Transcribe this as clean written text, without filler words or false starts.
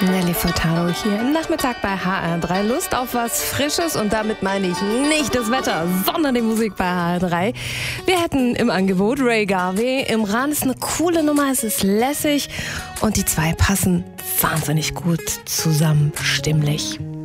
Nelly Furtado hier im Nachmittag bei HR3. Lust auf was Frisches, und damit meine ich nicht das Wetter, sondern die Musik bei HR3. Wir hätten im Angebot Ray Garvey. Imran ist eine coole Nummer, es ist lässig und die zwei passen wahnsinnig gut zusammen, stimmlich.